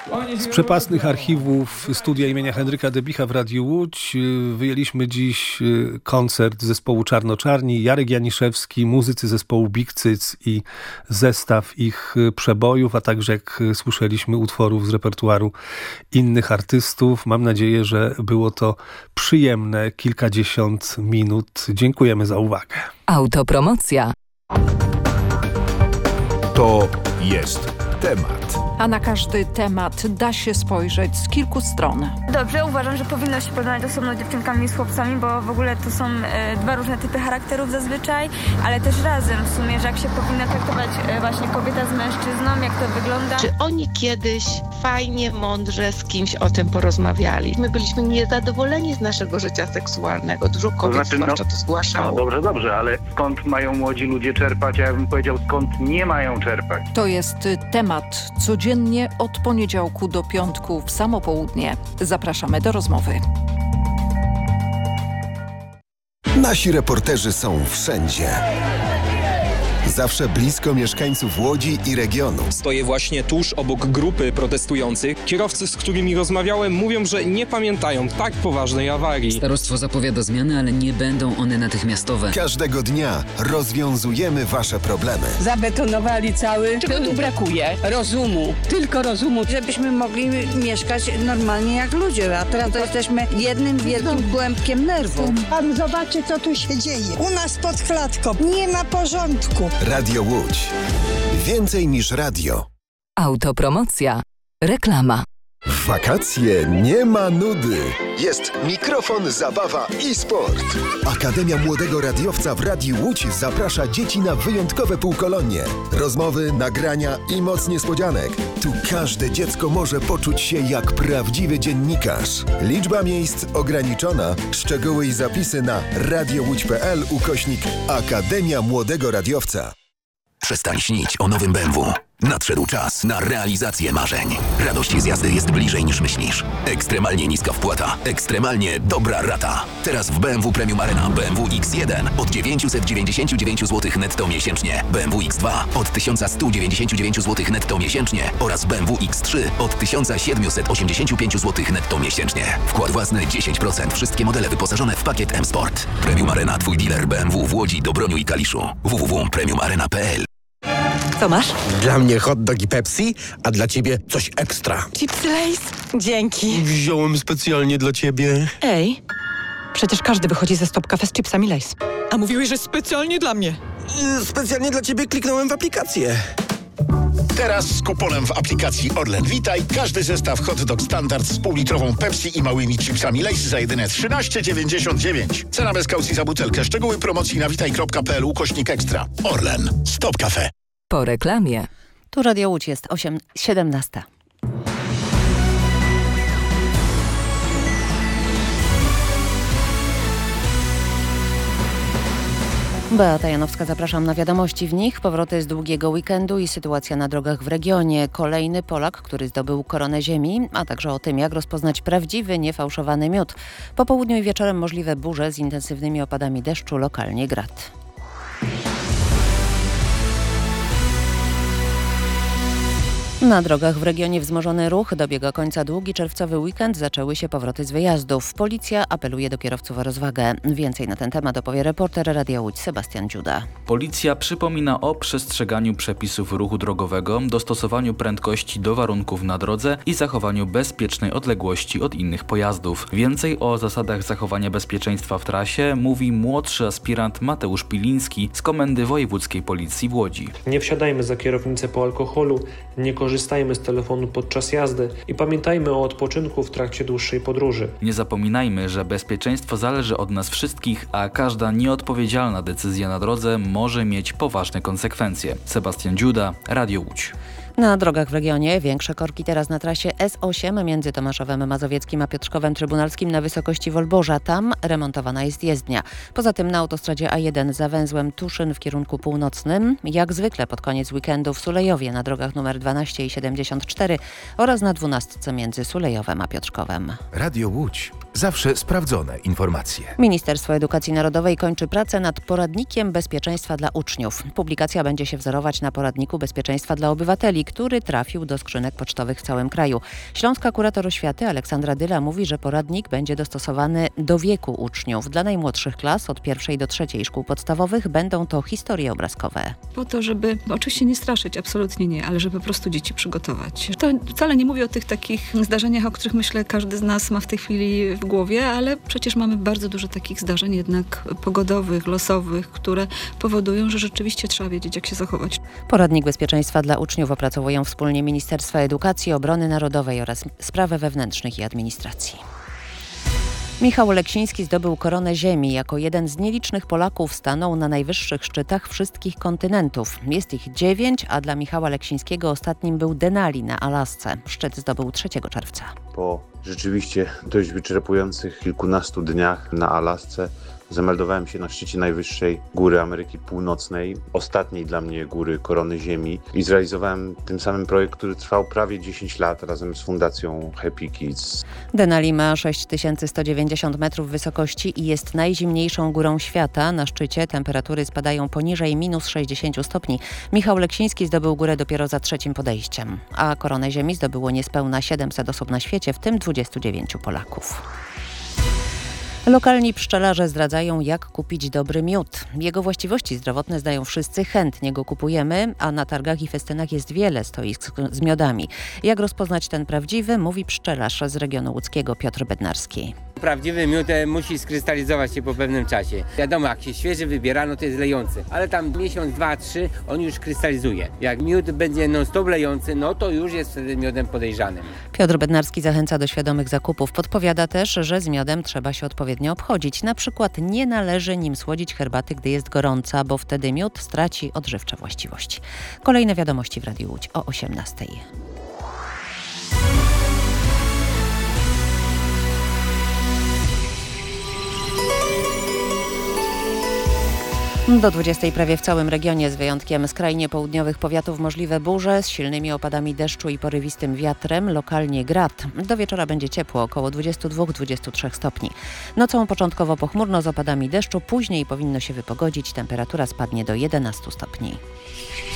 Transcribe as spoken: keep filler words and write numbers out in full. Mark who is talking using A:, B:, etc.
A: Z przepastnych archiwów studia imienia Henryka Debicha w Radiu Łódź wyjęliśmy dziś koncert zespołu Czarnoczarni, Jarek Janiszewski, muzycy zespołu Big Cyc i zestaw ich przebojów, a także, jak słyszeliśmy, utworów z repertuaru innych artystów. Mam nadzieję, że było to przyjemne kilkadziesiąt minut. Dziękujemy za uwagę.
B: Autopromocja.
C: To jest temat.
D: A na każdy temat da się spojrzeć z kilku stron.
E: Dobrze, uważam, że powinno się porównać osobno dziewczynkami z chłopcami, bo w ogóle to są e, dwa różne typy charakterów zazwyczaj, ale też razem w sumie, że jak się powinna traktować e, właśnie kobieta z mężczyzną, jak to wygląda.
F: Czy oni kiedyś fajnie, mądrze z kimś o tym porozmawiali? My byliśmy niezadowoleni z naszego życia seksualnego. Dużo kobiet to znaczy, zwłaszcza no, to zgłaszało.
G: No dobrze, dobrze, ale skąd mają młodzi ludzie czerpać? Ja bym powiedział, skąd nie mają czerpać.
D: To jest temat codziennie od poniedziałku do piątku w samo południe. Zapraszamy do rozmowy.
H: Nasi reporterzy są wszędzie. Zawsze blisko mieszkańców Łodzi i regionu.
I: Stoję właśnie tuż obok grupy protestujących. Kierowcy, z którymi rozmawiałem, mówią, że nie pamiętają tak poważnej awarii.
J: Starostwo zapowiada zmiany, ale nie będą one natychmiastowe.
H: Każdego dnia rozwiązujemy wasze problemy.
K: Zabetonowali cały... Czego tu brakuje? Rozumu. Tylko rozumu. Żebyśmy mogli mieszkać normalnie jak ludzie, a teraz to jesteśmy jednym wielkim kłębkiem nerwów.
L: Pan zobaczy, co tu się dzieje. U nas pod klatką nie ma porządku.
H: Radio Łódź. Więcej niż radio.
B: Autopromocja. Reklama.
H: W wakacje nie ma nudy. Jest mikrofon, zabawa i sport. Akademia Młodego Radiowca w Radiu Łódź zaprasza dzieci na wyjątkowe półkolonie. Rozmowy, nagrania i moc niespodzianek. Tu każde dziecko może poczuć się jak prawdziwy dziennikarz. Liczba miejsc ograniczona. Szczegóły i zapisy na radiołódź.pl ukośnik Akademia Młodego Radiowca.
M: Przestań śnić o nowym B M W. Nadszedł czas na realizację marzeń. Radość z jazdy jest bliżej niż myślisz. Ekstremalnie niska wpłata. Ekstremalnie dobra rata. Teraz w B M W Premium Arena B M W X jeden od dziewięćset dziewięćdziesiąt dziewięć złotych netto miesięcznie. B M W X dwa od tysiąc sto dziewięćdziesiąt dziewięć złotych netto miesięcznie. Oraz B M W X trzy od tysiąc siedemset osiemdziesiąt pięć złotych netto miesięcznie. Wkład własny dziesięć procent. Wszystkie modele wyposażone w pakiet M-Sport. Premium Arena, twój dealer B M W w Łodzi, Dobroniu i Kaliszu. w w w kropka premium arena kropka p l.
B: Co masz?
N: Dla mnie hot dog i Pepsi, a dla ciebie coś ekstra.
B: Chipsy Lay's? Dzięki.
N: Wziąłem specjalnie dla ciebie.
B: Ej, przecież każdy wychodzi ze Stop Cafe z chipsami Lay's. A mówiłeś, że specjalnie dla mnie.
N: Specjalnie dla ciebie kliknąłem w aplikację.
O: Teraz z kuponem w aplikacji Orlen Witaj każdy zestaw hot dog standard z półlitrową Pepsi i małymi chipsami Lay's za jedyne trzynaście dziewięćdziesiąt dziewięć. Cena bez kaucji za butelkę. Szczegóły promocji na witaj kropka p l ukośnik ekstra. Orlen. Stop Cafe.
B: Po reklamie.
P: Tu Radio Łódź jest osiem siedemnaście. Beata Janowska, zapraszam na wiadomości w nich. Powroty z długiego weekendu i sytuacja na drogach w regionie. Kolejny Polak, który zdobył koronę ziemi, a także o tym, jak rozpoznać prawdziwy, niefałszowany miód. Po południu i wieczorem możliwe burze z intensywnymi opadami deszczu, lokalnie grad. Na drogach w regionie wzmożony ruch. Dobiega końca długi czerwcowy weekend. Zaczęły się powroty z wyjazdów. Policja apeluje do kierowców o rozwagę. Więcej na ten temat opowie reporter Radia Łódź Sebastian Dziuda.
Q: Policja przypomina o przestrzeganiu przepisów ruchu drogowego, dostosowaniu prędkości do warunków na drodze i zachowaniu bezpiecznej odległości od innych pojazdów. Więcej o zasadach zachowania bezpieczeństwa w trasie mówi młodszy aspirant Mateusz Piliński z Komendy Wojewódzkiej Policji w Łodzi.
R: Nie wsiadajmy za kierownicę po alkoholu, nie korzystajmy z telefonu podczas jazdy i pamiętajmy o odpoczynku w trakcie dłuższej podróży.
Q: Nie zapominajmy, że bezpieczeństwo zależy od nas wszystkich, a każda nieodpowiedzialna decyzja na drodze może mieć poważne konsekwencje. Sebastian Dziuda, Radio Łódź.
P: Na drogach w regionie większe korki teraz na trasie S osiem między Tomaszowem Mazowieckim a Piotrkowem Trybunalskim na wysokości Wolborza. Tam remontowana jest jezdnia. Poza tym na autostradzie A jeden za węzłem Tuszyn w kierunku północnym. Jak zwykle pod koniec weekendu w Sulejowie na drogach numer dwanaście i siedemdziesiąt cztery oraz na dwunastce między Sulejowem a Piotrkowem.
C: Radio Łódź. Zawsze sprawdzone informacje.
P: Ministerstwo Edukacji Narodowej kończy pracę nad poradnikiem bezpieczeństwa dla uczniów. Publikacja będzie się wzorować na poradniku bezpieczeństwa dla obywateli, Edukacji, który trafił do skrzynek pocztowych w całym kraju. Śląska kurator oświaty Aleksandra Dyla mówi, że poradnik będzie dostosowany do wieku uczniów. Dla najmłodszych klas od pierwszej do trzeciej szkół podstawowych będą to historie obrazkowe.
S: Po to, żeby oczywiście nie straszyć, absolutnie nie, ale żeby po prostu dzieci przygotować. To wcale nie mówię o tych takich zdarzeniach, o których myślę każdy z nas ma w tej chwili w głowie, ale przecież mamy bardzo dużo takich zdarzeń jednak pogodowych, losowych, które powodują, że rzeczywiście trzeba wiedzieć, jak się zachować.
P: Poradnik bezpieczeństwa dla uczniów opracowują wspólnie Ministerstwa Edukacji, Obrony Narodowej oraz Spraw Wewnętrznych i Administracji. Michał Oleksiński zdobył koronę ziemi. Jako jeden z nielicznych Polaków stanął na najwyższych szczytach wszystkich kontynentów. Jest ich dziewięć, a dla Michała Oleksińskiego ostatnim był Denali na Alasce. Szczyt zdobył trzeciego czerwca.
T: Po rzeczywiście dość wyczerpujących kilkunastu dniach na Alasce zameldowałem się na szczycie najwyższej góry Ameryki Północnej, ostatniej dla mnie góry Korony Ziemi, i zrealizowałem tym samym projekt, który trwał prawie dziesięć lat razem z Fundacją Happy Kids.
P: Denali ma sześć tysięcy sto dziewięćdziesiąt metrów wysokości i jest najzimniejszą górą świata. Na szczycie temperatury spadają poniżej minus sześćdziesiąt stopni. Michał Oleksiński zdobył górę dopiero za trzecim podejściem, a koronę Ziemi zdobyło niespełna siedemset osób na świecie, w tym dwudziestu dziewięciu Polaków. Lokalni pszczelarze zdradzają, jak kupić dobry miód. Jego właściwości zdrowotne znają wszyscy, chętnie go kupujemy, a na targach i festynach jest wiele stoisk z miodami. Jak rozpoznać ten prawdziwy, mówi pszczelarz z regionu łódzkiego Piotr Bednarski.
U: Prawdziwy miód musi skrystalizować się po pewnym czasie. Wiadomo, jak się świeży wybiera, no to jest lejący, ale tam miesiąc, dwa, trzy on już krystalizuje. Jak miód będzie non-stop lejący, no to już jest wtedy miodem podejrzanym.
P: Piotr Bednarski zachęca do świadomych zakupów. Podpowiada też, że z miodem trzeba się odpowiednio obchodzić. Na przykład nie należy nim słodzić herbaty, gdy jest gorąca, bo wtedy miód straci odżywcze właściwości. Kolejne wiadomości w Radiu Łódź o osiemnastej. Do dwudziestej prawie w całym regionie, z wyjątkiem skrajnie południowych powiatów, możliwe burze z silnymi opadami deszczu i porywistym wiatrem, lokalnie grad. Do wieczora będzie ciepło, około dwudziestu dwóch do dwudziestu trzech stopni. Nocą początkowo pochmurno z opadami deszczu, później powinno się wypogodzić, temperatura spadnie do jedenastu stopni.